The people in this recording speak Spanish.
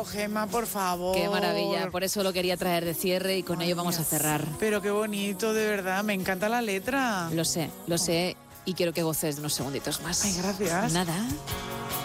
Pero Gemma, por favor. Qué maravilla, por eso lo quería traer de cierre y con ello vamos a cerrar. Pero qué bonito, de verdad, me encanta la letra. Lo sé y quiero que goces de unos segunditos más. Ay, gracias. Nada.